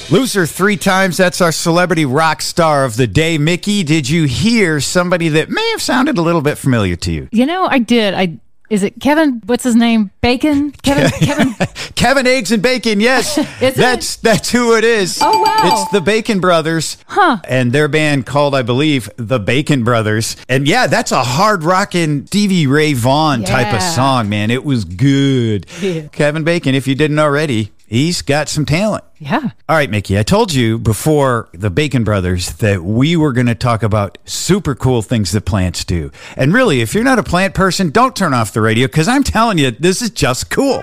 Loser 3 times. That's our celebrity rock star of the day. Mickey, did you hear somebody that may have sounded a little bit familiar to you? You know, I did. Is it Kevin? What's his name? Bacon? Kevin Eggs and Bacon, yes. That's who it is. Oh, wow. It's the Bacon Brothers. Huh. And their band called, I believe, the Bacon Brothers. And yeah, that's a hard rockin' Stevie Ray Vaughan type of song, man. It was good. Yeah. Kevin Bacon, if you didn't already, he's got some talent. Yeah. All right, Mickey, I told you before the Bacon Brothers that we were going to talk about super cool things that plants do. And really, if you're not a plant person, don't turn off the radio because I'm telling you, this is just cool.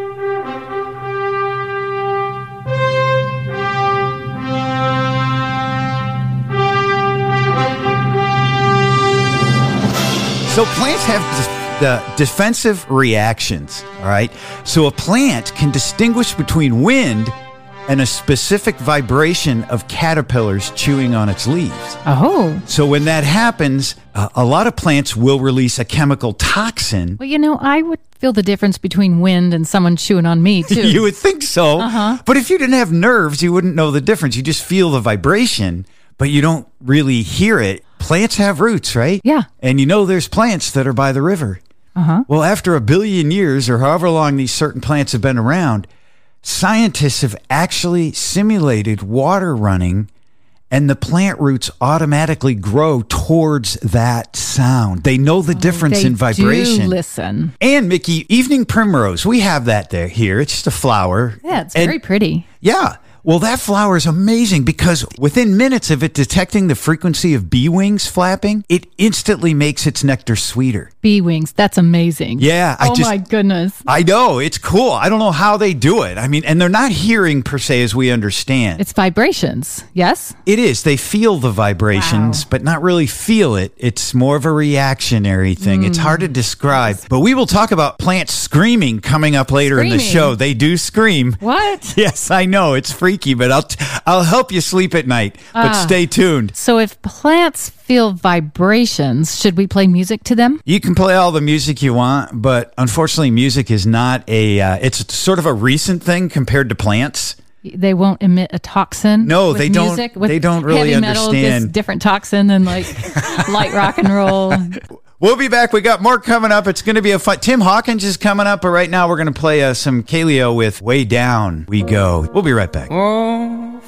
So plants have the defensive reactions, all right? So a plant can distinguish between wind and a specific vibration of caterpillars chewing on its leaves. Oh. So when that happens, a lot of plants will release a chemical toxin. Well, you know, I would feel the difference between wind and someone chewing on me, too. You would think so. Uh-huh. But if you didn't have nerves, you wouldn't know the difference. You just feel the vibration, but you don't really hear it. Plants have roots, right? Yeah. And you know there's plants that are by the river. Uh-huh. Well, after 1 billion years or however long these certain plants have been around, scientists have actually simulated water running and the plant roots automatically grow towards that sound. They know the difference in vibration. Do listen. And Mickey, evening primrose, we have that here. It's just a flower. Yeah, it's very pretty. Yeah. Well, that flower is amazing because within minutes of it detecting the frequency of bee wings flapping, it instantly makes its nectar sweeter. Bee wings, that's amazing. Yeah. My goodness. I know. It's cool. I don't know how they do it. I mean, and they're not hearing per se as we understand. It's vibrations, yes? It is. They feel the vibrations, but not really feel it. It's more of a reactionary thing. It's hard to describe. But we will talk about plants screaming coming up later in the show. They do scream. What? Yes, I know. It's freaky, but I'll help you sleep at night. But stay tuned. So if plants feel vibrations, should we play music to them? You can play all the music you want, but unfortunately, music is not it's sort of a recent thing compared to plants. They won't emit a toxin. No, with they music, don't. With they don't really heavy metal, understand. this different toxin than like light rock and roll. We'll be back. We got more coming up. It's going to be a fun. Tim Hawkins is coming up, but right now we're going to play some Kaleo with "Way Down We Go." We'll be right back. Oh.